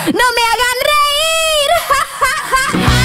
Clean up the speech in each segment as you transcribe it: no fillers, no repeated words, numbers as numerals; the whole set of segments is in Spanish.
¡No me hagan reír!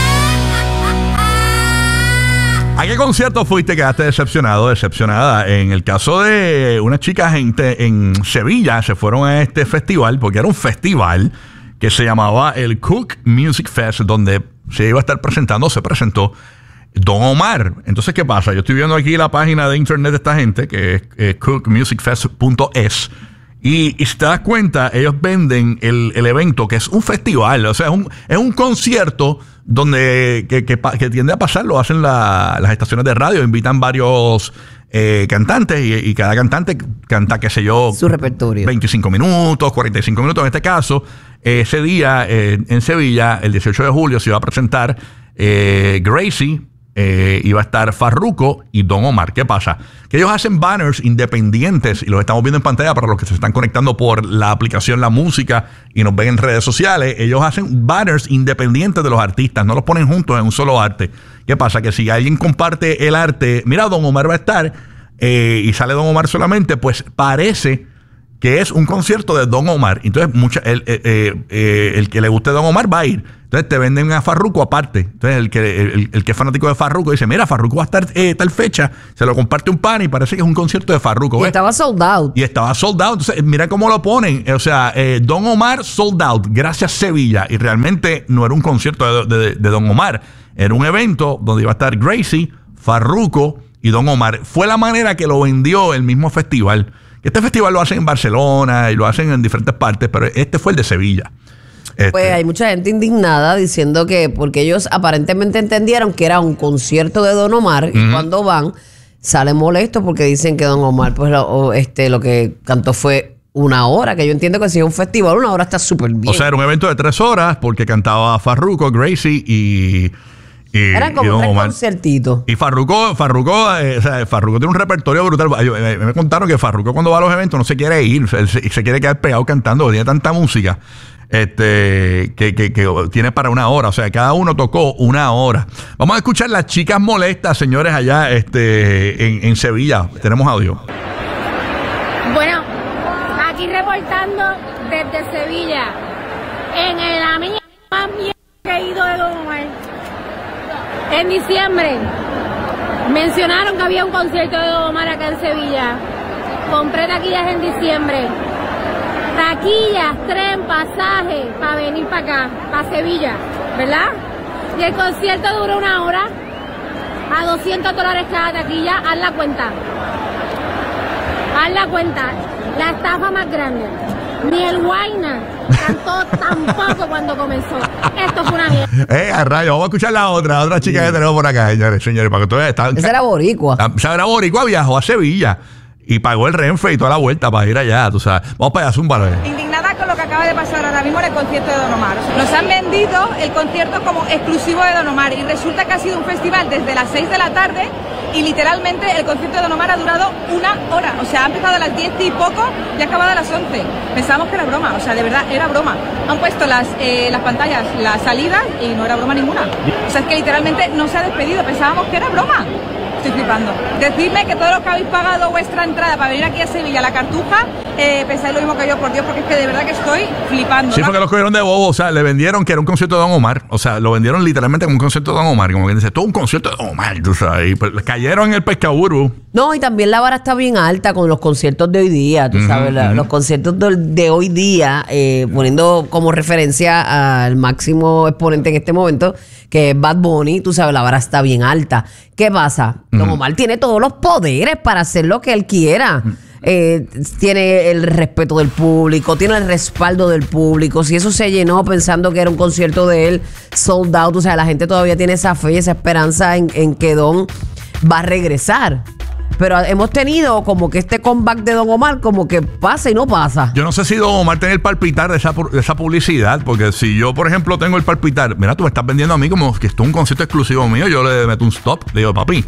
¿A qué concierto fuiste? Quedaste decepcionado, decepcionada. En el caso de unas chicas en Sevilla, se fueron a este festival, porque era un festival que se llamaba el Cook Music Fest, donde se iba a estar presentando, se presentó Don Omar. Entonces, ¿qué pasa? Yo estoy viendo aquí la página de internet de esta gente, que es cookmusicfest.es. Y si te das cuenta, ellos venden el evento, que es un festival, o sea, es un concierto donde que tiende a pasar, lo hacen las estaciones de radio, invitan varios cantantes y cada cantante canta, qué sé yo, su repertorio. 25 minutos, 45 minutos en este caso. Ese día en Sevilla, el 18 de julio, se iba a presentar Gracie, iba a estar Farruko y Don Omar. ¿Qué pasa? Que ellos hacen banners independientes y los estamos viendo en pantalla para los que se están conectando por la aplicación La Música y nos ven en redes sociales. Ellos hacen banners independientes de los artistas, no los ponen juntos en un solo arte. ¿Qué pasa? Que si alguien comparte el arte, mira, Don Omar va a estar y sale Don Omar solamente, pues parece que es un concierto de Don Omar. Entonces, el que le guste Don Omar va a ir. Entonces, te venden a Farruko aparte. Entonces, el que es fanático de Farruko dice, mira, Farruko va a estar tal fecha. Se lo comparte un pan y parece que es un concierto de Farruko. Y estaba sold out. Y estaba sold out. Entonces, mira cómo lo ponen. O sea, Don Omar sold out. Gracias, Sevilla. Y realmente no era un concierto de Don Omar. Era un evento donde iba a estar Gracie, Farruko y Don Omar. Fue la manera que lo vendió el mismo festival. Este festival lo hacen en Barcelona y lo hacen en diferentes partes, pero este fue el de Sevilla. Pues hay mucha gente indignada diciendo que porque ellos aparentemente entendieron que era un concierto de Don Omar y cuando van salen molestos porque dicen que Don Omar pues lo que cantó fue 1 hora, que yo entiendo que si es un festival 1 hora está súper bien. O sea, era un evento de 3 horas porque cantaba Farruko, Gracie y eran como 3 conciertitos. Y Farruko tiene un repertorio brutal. Me contaron que Farruko cuando va a los eventos no se quiere ir, se quiere quedar pegado cantando, tiene tanta música que tiene para 1 hora. O sea, cada uno tocó 1 hora. Vamos a escuchar las chicas molestas, señores, allá en Sevilla. Tenemos audio. Bueno, aquí reportando desde Sevilla, en la mía más mierda que he ido de Don Omar. En diciembre mencionaron que había un concierto de Don Omar acá en Sevilla. Compré taquillas en diciembre. Taquillas, tren, pasaje para venir para acá, para Sevilla, ¿verdad? Y el concierto duró 1 hora a $200 cada taquilla. Haz la cuenta. Haz la cuenta. La estafa más grande. Ni el Guayna cantó tampoco cuando comenzó. Esto fue una mierda. A rayo, vamos a escuchar la otra chica que tenemos por acá, señores, para que ustedes están. Esa era boricua. Esa era boricua, viajó a Sevilla y pagó el Renfe y toda la vuelta para ir allá, tú sabes. Vamos para allá, zúmbalo. Indignada con lo que acaba de pasar ahora mismo en el concierto de Don Omar. Nos han vendido el concierto como exclusivo de Don Omar y resulta que ha sido un festival desde las 6 de la tarde y literalmente el concierto de Don Omar ha durado 1 hora. O sea, ha empezado a las 10 y poco y ha acabado a las 11. Pensábamos que era broma, o sea, de verdad era broma. Han puesto las pantallas, la salida y no era broma ninguna. O sea, es que literalmente no se ha despedido, pensábamos que era broma. Estoy flipando. Decidme que todos los que habéis pagado vuestra entrada para venir aquí a Sevilla, la Cartuja, pensáis lo mismo que yo, por Dios, porque es que de verdad que estoy flipando. Sí, ¿no? fue que los cogieron de bobo, o sea, le vendieron que era un concierto de Don Omar, o sea, lo vendieron literalmente como un concierto de Don Omar, como que dice, todo un concierto de Don Omar, tú sabes, y pues, cayeron en el pescaburu. No, y también la vara está bien alta con los conciertos de hoy día, tú sabes, los conciertos de hoy día, poniendo como referencia al máximo exponente en este momento, que es Bad Bunny, tú sabes, la vara está bien alta. ¿Qué pasa? Don Omar tiene todos los poderes para hacer lo que él quiera. Tiene el respeto del público, tiene el respaldo del público. Si eso se llenó pensando que era un concierto de él sold out, o sea, la gente todavía tiene esa fe y esa esperanza en que Don va a regresar. Pero hemos tenido como que este comeback de Don Omar como que pasa y no pasa. Yo no sé si Don Omar tiene el palpitar de esa publicidad, porque si yo, por ejemplo, tengo el palpitar, mira, tú me estás vendiendo a mí como que esto es un concierto exclusivo mío, yo le meto un stop, le digo, papi,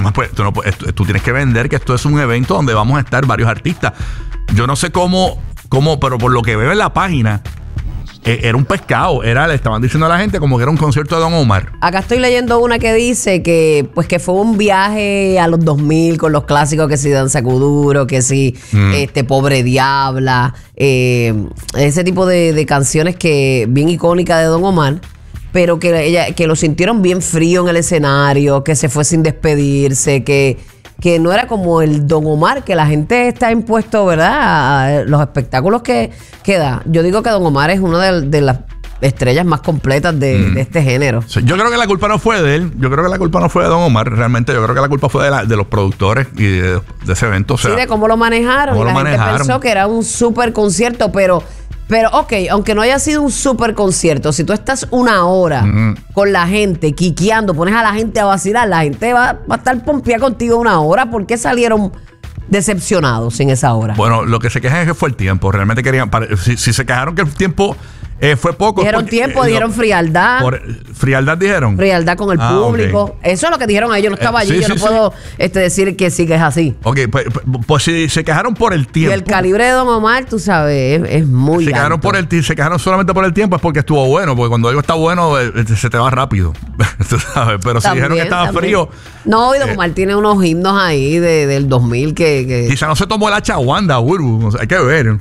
tú tienes que vender que esto es un evento donde vamos a estar varios artistas. Yo no sé cómo, pero por lo que veo en la página, era un pescado. Le estaban diciendo a la gente como que era un concierto de Don Omar. Acá estoy leyendo una que dice que fue un viaje a los 2000 con los clásicos, que si Danza Kuduro, que si Pobre Diabla, ese tipo de canciones que bien icónicas de Don Omar, pero que lo sintieron bien frío en el escenario, que se fue sin despedirse, que no era como el Don Omar, que la gente está impuesto, ¿verdad?, a los espectáculos que da. Yo digo que Don Omar es una de las estrellas más completas de este género. Sí, yo creo que la culpa no fue de él. Yo creo que la culpa no fue de Don Omar. Realmente yo creo que la culpa fue de los productores y de ese evento. O sea, sí, de cómo lo manejaron. Gente pensó que era un súper concierto, pero ok, aunque no haya sido un súper concierto, si tú estás una hora con la gente, quiqueando, pones a la gente a vacilar, la gente va a estar pompeada contigo una hora. ¿Por qué salieron decepcionados en esa hora? Bueno, lo que se quejan es que fue el tiempo. Realmente querían... Si se quejaron que el tiempo... fue poco. Dijeron tiempo, dijeron frialdad. Frialdad dijeron. Frialdad con el público. Okay. Eso es lo que dijeron ellos. Yo no estaba allí. Yo no puedo decir que sí que es así. Ok, pues si se quejaron por el tiempo. Y el calibre de Don Omar, tú sabes, es muy alto. Se quejaron solamente por el tiempo, es porque estuvo bueno. Porque cuando algo está bueno, se te va rápido. Tú sabes. Pero si dijeron que estaba frío. No, y Don Omar tiene unos himnos ahí del 2000 que... Quizá no se tomó el hacha Wanda, Burbu. O sea, hay que ver.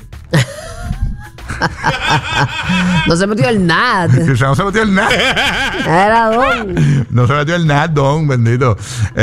No se metió el NAD. No se metió el NAD. Era Don. No se metió el NAD, Don, bendito.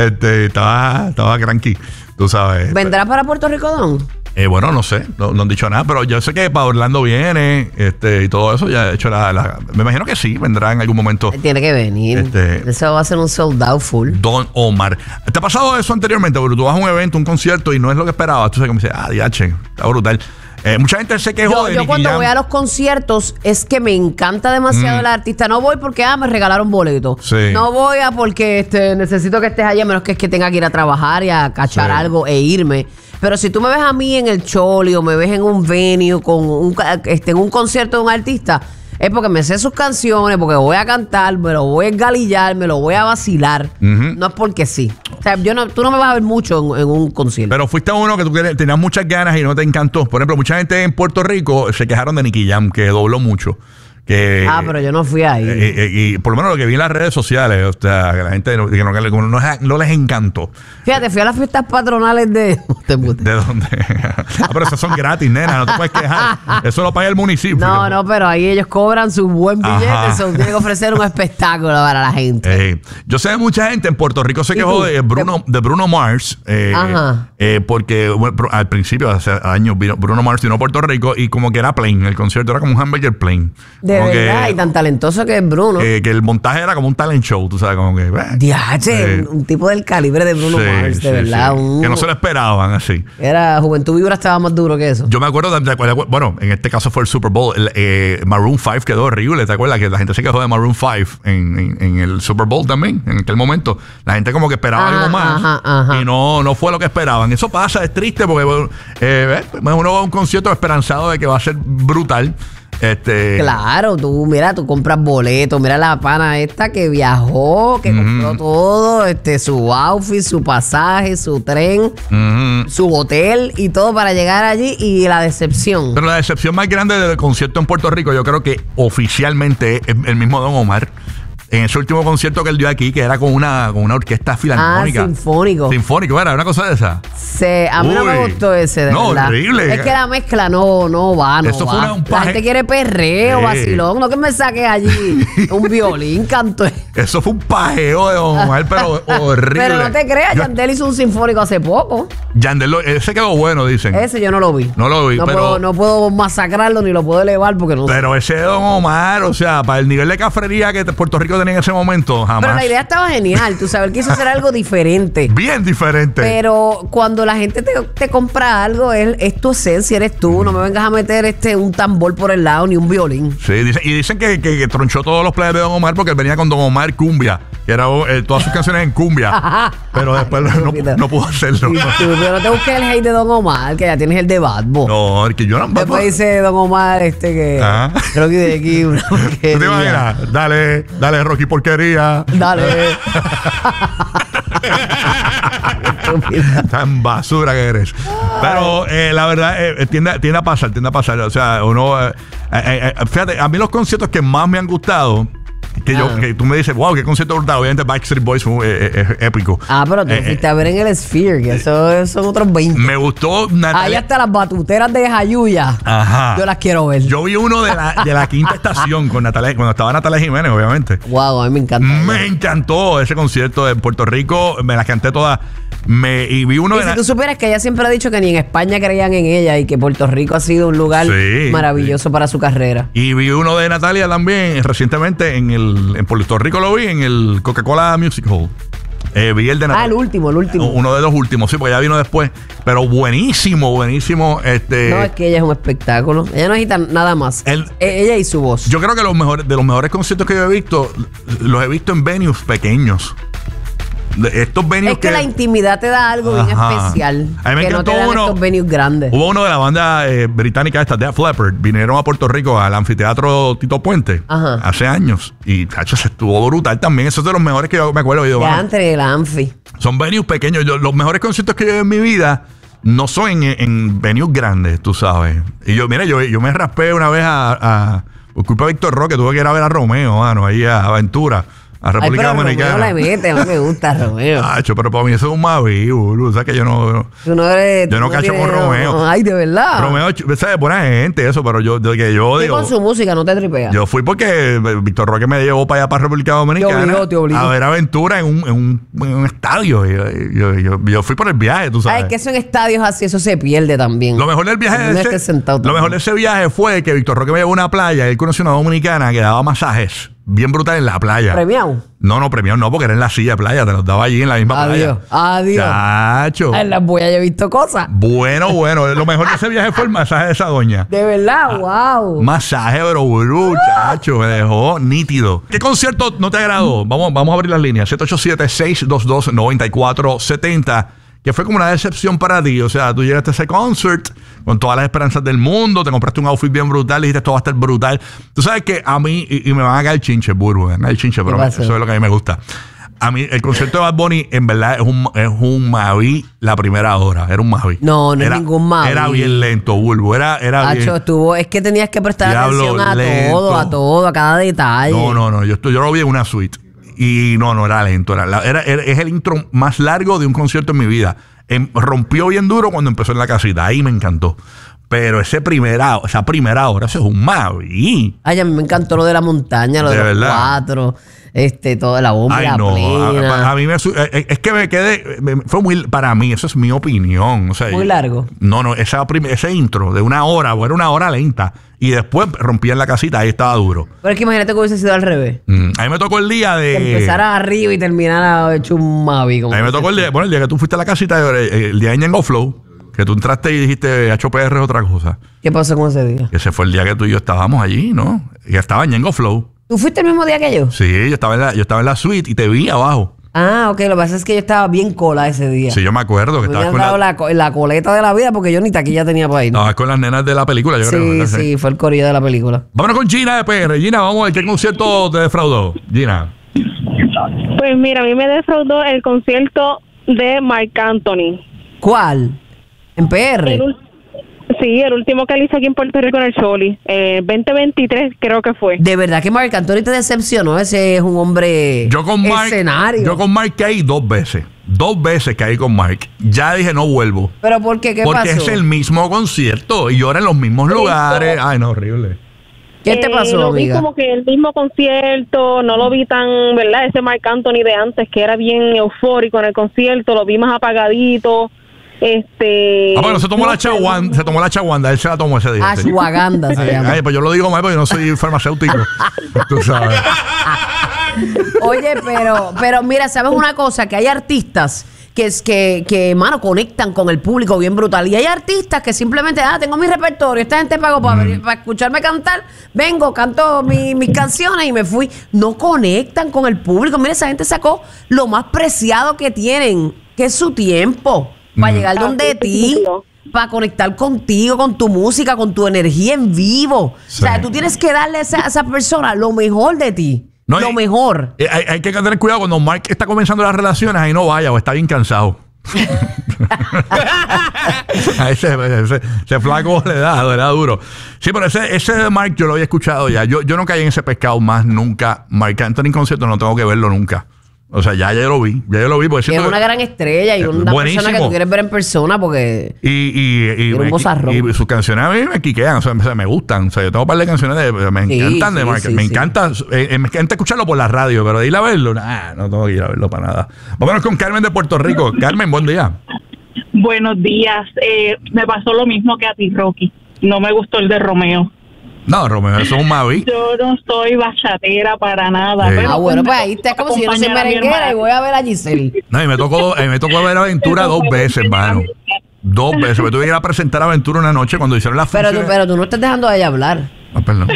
Estaba cranky, tú sabes. ¿Vendrá para Puerto Rico, Don? Bueno, no sé, no han dicho nada, pero yo sé que para Orlando viene y todo eso. Ya he hecho me imagino que sí, vendrá en algún momento. Tiene que venir. Eso va a ser un sold out full. Don Omar. ¿Te ha pasado eso anteriormente? Porque tú vas a un evento, un concierto y no es lo que esperabas. Tú sabes que me dices, diache, está brutal. Mucha gente se quejó de Yo cuando voy a los conciertos es que me encanta demasiado el artista. No voy porque me regalaron boletos. Sí. No voy porque necesito que estés allá, menos que es que tenga que ir a trabajar y a cachar algo e irme. Pero si tú me ves a mí en el Choli o me ves en un venue en un concierto de un artista, es porque me sé sus canciones, porque voy a cantar, me lo voy a engalillar, me lo voy a vacilar. No es porque sí. O sea, tú no me vas a ver mucho en un concierto. Pero fuiste a uno que tú tenías muchas ganas y no te encantó. Por ejemplo, mucha gente en Puerto Rico se quejaron de Nicky Jam, que dobló mucho. Pero yo no fui ahí. Y por lo menos lo que vi en las redes sociales, o sea, que la gente no les encantó. Fíjate, fui a las fiestas patronales de... ¿De dónde? Pero esas son gratis, nena, no te puedes quejar. Eso lo paga el municipio. No, pero ahí ellos cobran su buen billete, tienen que ofrecer un espectáculo para la gente. Yo sé de mucha gente en Puerto Rico se quejó de Bruno Mars, porque al principio, hace años, Bruno Mars vino a Puerto Rico y como que era plain, el concierto era como un hamburger plain. De verdad, y tan talentoso que es Bruno. Que el montaje era como un talent show, tú sabes, como que... un tipo del calibre de Bruno Mars, de verdad. Sí. Que no se lo esperaban así. Era Juventud Vibra, estaba más duro que eso. Yo me acuerdo, bueno, en este caso fue el Super Bowl, Maroon 5 quedó horrible, ¿te acuerdas? Que la gente se quejó de Maroon 5 en el Super Bowl también, en aquel momento. La gente como que esperaba algo más y no fue lo que esperaban. Eso pasa, es triste porque uno va a un concierto esperanzado de que va a ser brutal. Claro, tú compras boletos, mira la pana esta que viajó, que compró todo, su outfit, su pasaje, su tren, su hotel y todo para llegar allí, y la decepción. Pero la decepción más grande del concierto en Puerto Rico, yo creo que oficialmente es el mismo Don Omar. En ese último concierto que él dio aquí, que era con una orquesta filarmónica. Sinfónico, era una cosa de esa. A mí no me gustó ese, de verdad. Horrible. Es que la mezcla no va. Eso fue un la gente quiere perreo, vacilón. No que me saques allí un violín, canto. Eso fue un pajeo de Don Omar, pero horrible. Pero no te creas, Yandel hizo un sinfónico hace poco. Yandel, ese quedó bueno, dicen. Ese yo no lo vi. No puedo masacrarlo ni lo puedo elevar porque no sé. Pero ese Don Omar, o sea, para el nivel de cafrería que Puerto Rico tenía en ese momento, jamás. Pero la idea estaba genial, tú sabes, él quiso hacer algo diferente. Bien diferente. Pero cuando la gente te compra algo, es tu esencia, eres tú. No me vengas a meter un tambor por el lado ni un violín. Sí, dicen que tronchó todos los players de Don Omar porque él venía con Don Omar Cumbia, que era todas sus canciones en cumbia. Pero después no pudo hacerlo. Pero no te busques el hate de Don Omar, que ya tienes el de Bad Bunny. No, que yo no. Después dice Don Omar que Rocky de aquí. ¿Tú te imaginas? Dale, Rocky porquería. Dale. Tan basura que eres. Pero la verdad, tiende a pasar. O sea, uno. Fíjate, a mí los conciertos que más me han gustado. Que tú me dices, wow, qué concierto brutal. Obviamente Backstreet Boys fue épico. Pero tú fuiste a ver en el Sphere, que eso son otros 20. Me gustó Natalia. Ahí hasta las batuteras de Jayuya. Ajá. Yo las quiero ver. Yo vi uno de la quinta estación con Natalia, cuando estaba Natalia Jiménez, obviamente. Wow, a mí me encanta. Me encantó ese concierto en Puerto Rico. Me las canté todas. Y vi uno si tú supieras que ella siempre ha dicho que ni en España creían en ella y que Puerto Rico ha sido un lugar maravilloso para su carrera. Y vi uno de Natalia también recientemente en Puerto Rico, lo vi en el Coca-Cola Music Hall. Vi el de Natalia. El último. Uno de los últimos, sí, porque ya vino después. Pero buenísimo. No, es que ella es un espectáculo. Ella no necesita nada más. Ella y su voz. Yo creo que de los mejores conciertos que yo he visto, los he visto en venues pequeños. Estos venues es que la intimidad te da algo bien especial. A mí me encantó no te dan estos venues grandes. Hubo uno de la banda británica esta, Def Leppard. Vinieron a Puerto Rico al anfiteatro Tito Puente hace años. Y cacho, se estuvo brutal también. Esos de los mejores que yo me acuerdo. Ya entre el anfi. Son venues pequeños. Los mejores conciertos que yo he en mi vida no son en venues grandes, tú sabes. Y yo me raspé una vez por culpa de Víctor Roque, tuve que ir a ver a Romeo, ahí a Aventura. A República Dominicana. Romeo le mete, no me gusta Romeo. Pero para mí eso es un mavi, boludo. O sea que yo no cacho con Romeo. Ay, de verdad. Romeo, ¿sabes? Buena gente, eso, pero yo digo. con su música no te tripeas. Yo fui porque Víctor Roque me llevó para allá, para República Dominicana. Te obligó. A ver Aventura en un estadio. Yo fui por el viaje, tú sabes. Ay, que eso en estadios así, eso se pierde también. Lo mejor del viaje lo mejor de ese viaje fue que Víctor Roque me llevó a una playa y él conoció una dominicana que daba masajes bien brutal en la playa. ¿Premiado? No, premiado no, porque era en la silla de playa, te los daba allí en la misma playa. Adiós. Chacho. En las boyas yo he visto cosas. Bueno. Lo mejor de ese viaje fue el masaje de esa doña. De verdad, wow. Masaje, pero chacho, me dejó nítido. ¿Qué concierto no te agradó? Vamos a abrir las líneas. 787-622-9470. Que fue como una decepción para ti. O sea, tú llegaste a ese concert con todas las esperanzas del mundo, te compraste un outfit bien brutal, dijiste esto va a estar brutal. Tú sabes que a mí, y me van a caer chinche, burro, pero eso es lo que a mí me gusta. A mí, el concierto de Bad Bunny, en verdad, es un Mavi la primera hora. Era un Mavi. No es ningún Mavi. Era bien lento, Bulbo. Era bien. Es que tenías que prestar atención a todo, a cada detalle. No. Yo lo vi en una suite. Y no era lento. Es el intro más largo de un concierto en mi vida. Rompió bien duro cuando empezó en la casita. Ahí me encantó. Pero esa primera hora, eso es un Mavi. Ay, a mí me encantó lo de la montaña, lo de los cuatro. Toda la bomba, la plena. A mí es que me quedé. Fue muy. Para mí, eso es mi opinión. O sea, muy largo. No, ese intro de una hora, era una hora lenta. Y después rompía en la casita, ahí estaba duro. Pero es que imagínate que hubiese sido al revés. A mí me tocó el día de. Que empezara arriba y terminara hecho un Mavi. A mí me tocó el día que tú fuiste a la casita, el día de Ñengo Flow. Que tú entraste y dijiste, HPR es otra cosa. ¿Qué pasó con ese día? Ese fue el día que tú y yo estábamos allí, ¿no? Y estaba en Ñengo Flow. ¿Tú fuiste el mismo día que yo? Sí, yo estaba en la suite y te vi abajo. Ok, lo que pasa es que yo estaba bien cola ese día. Sí, yo me acuerdo que estabas con la coleta de la vida porque yo ni taquilla tenía para ir. Estabas con las nenas de la película, yo creo. Sí, fue el corillo de la película. Vámonos con Gina de PR. Gina, vamos a ver qué concierto te defraudó. Gina. Pues mira, a mí me defraudó el concierto de Marc Anthony. ¿Cuál? ¿En PR? Sí, el último que él hizo aquí en Puerto Rico en el Choli. 2023 creo que fue. De verdad que Marc Anthony te decepcionó. Ese es un hombre escenario. Yo con Marc caí 2 veces. 2 veces caí con Marc. Ya dije, no vuelvo. ¿Pero por qué? ¿Qué pasó? Porque es el mismo concierto y yo era en los mismos lugares. Ay, no, horrible. ¿Qué te pasó, lo amiga? Vi como que el mismo concierto, no lo vi tan, ¿verdad? Ese Marc Anthony de antes, que era bien eufórico en el concierto, lo vi más apagadito. Bueno, se tomó la chaguanda, él se la tomó ese día. Ashwagandha se llama. Pues yo lo digo mal porque yo no soy farmacéutico. Tú sabes. Oye, pero mira, ¿sabes una cosa? Que hay artistas que mano, conectan con el público bien brutal. Y hay artistas que simplemente, tengo mi repertorio, esta gente pagó para escucharme cantar, vengo, canto mis canciones y me fui. No conectan con el público. Mira, esa gente sacó lo más preciado que tienen, que es su tiempo. Para llegar donde ti, para conectar contigo, con tu música, con tu energía en vivo. Sí. O sea, tú tienes que darle a esa persona lo mejor de ti. No, lo mejor. Hay que tener cuidado cuando Mark está comenzando las relaciones, ahí no vaya o está bien cansado. A ese flaco le da duro. Sí, pero ese Mark yo lo había escuchado ya. Yo no caí en ese pescado más nunca. Marc Anthony en concierto no tengo que verlo nunca. O sea, ya yo lo vi. Porque es una gran estrella y una persona que tú quieres ver en persona porque y un vozarrón. Y sus canciones a mí me quiquean, o sea, me gustan. O sea, yo tengo un par de canciones me encantan de Marc. Me encanta escucharlo por la radio, pero de ir a verlo, no tengo que ir a verlo para nada. Vámonos con Carmen de Puerto Rico. Carmen, buen día. Buenos días. Me pasó lo mismo que a ti, Rocky. No me gustó el de Romeo. No, Romeo, eso es un Mavi. Yo no soy bachatera para nada. Pero bueno, pues ahí está como si yo no soy merenguera y voy a ver a Giselle. No, y me tocó ver Aventura 2 veces, hermano. 2 veces. Me tuve que ir a presentar Aventura una noche cuando hicieron la función. Pero tú no estás dejando a ella hablar. Perdón.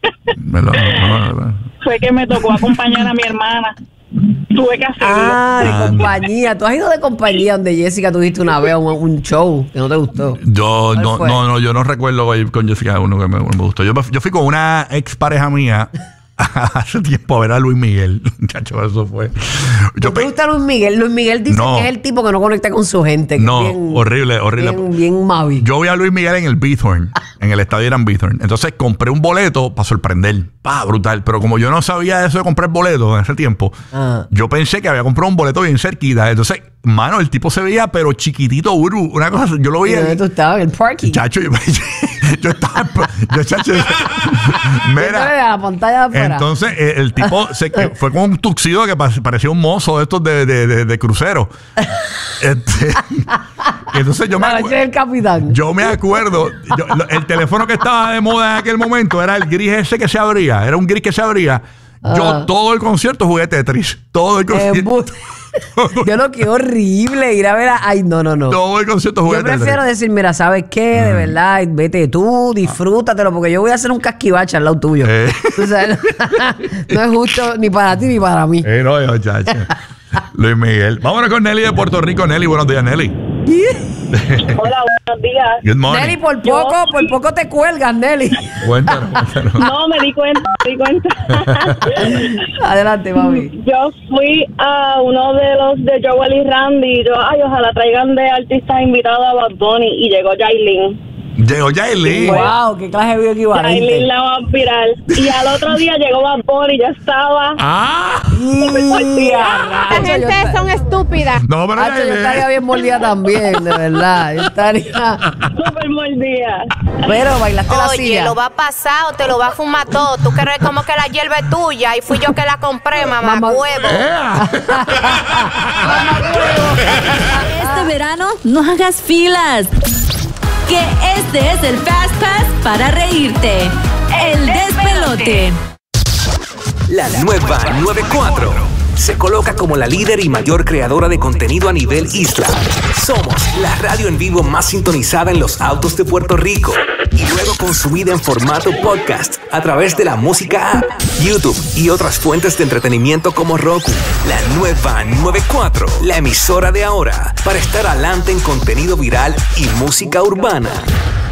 Fue que me tocó acompañar a mi hermana. Tuve que hacerlo. De compañía. Tú has ido de compañía donde Jessica tuviste una vez un show que no te gustó. Yo no recuerdo ir con Jessica uno que me gustó. Yo fui con una ex pareja mía hace tiempo a ver a Luis Miguel. Muchacho, eso fue. ¿Te gusta Luis Miguel? Luis Miguel dice que es el tipo que no conecta con su gente. Que no, es bien, horrible. Bien Mavi. Yo vi a Luis Miguel en el Bithorn, en el estadio Irán Bithorn. Entonces compré un boleto para sorprender. Brutal. Pero como yo no sabía eso de comprar boletos en ese tiempo, yo pensé que había comprado un boleto bien cerquita. Entonces, mano, el tipo se veía pero chiquitito, una cosa, yo lo vi. ¿Dónde tú estabas? En el parking. Chacho, yo estaba. Chacho. Mira. A la pantalla de afuera. Entonces, el tipo fue con un tuxedo que parecía un mozo de estos de crucero. Entonces yo me acuerdo, el teléfono que estaba de moda en aquel momento era el gris ese que se abría. Era un gris que se abría. Yo todo el concierto jugué Tetris. Todo el concierto. Yo no, qué horrible ir a ver ay, no. Todo el concierto jugué Tetris. Yo prefiero decir, mira, ¿sabes qué? De verdad, vete tú, disfrútatelo, porque yo voy a hacer un casquivache al lado tuyo. O sea, no es justo ni para ti ni para mí. No, chacho. Luis Miguel. Vámonos con Nelly de Puerto Rico. Nelly, buenos días, Nelly. Hola, buenos días. Good morning. Nelly, por poco te cuelgas, Nelly. Cuéntanos. No, me di cuenta. Adelante, mami. Yo fui a uno de los de Joel y Randy. Y ojalá traigan de artistas invitados a Bad Bunny. Y llegó Yailin. Llegó Yailin. Wow, qué clase de video equivalente. Yailin la va a viral. Y al otro día llegó Bad Bunny y ya estaba. La gente son estúpidas. No, pero yo estaría bien mordida también, de verdad. Yo estaría súper mordida. Pero bailaste la silla. Oye, lo va a pasar o te lo va a fumar todo. Tú crees como que la hierba es tuya y fui yo que la compré, mamá huevo. Este verano no hagas filas. Que este es el Fast Pass para reírte. El despelote. La nueva 94 se coloca como la líder y mayor creadora de contenido a nivel isla. Somos la radio en vivo más sintonizada en los autos de Puerto Rico y luego consumida en formato podcast a través de la música app, YouTube y otras fuentes de entretenimiento como Roku. La nueva 94, la emisora de ahora para estar adelante en contenido viral y música urbana.